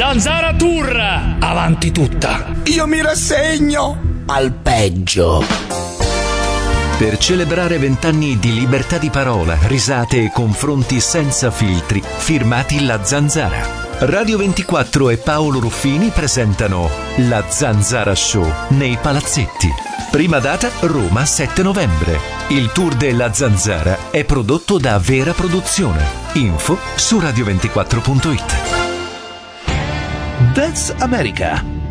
Zanzara Tour, avanti tutta. Io mi rassegno al peggio. Per celebrare 20 anni di libertà di parola, risate e confronti senza filtri, firmati La Zanzara. Radio 24 e Paolo Ruffini presentano La Zanzara Show nei Palazzetti. Prima data Roma 7 novembre. Il tour della Zanzara è prodotto da Vera Produzione. Info su radio24.it. That's America.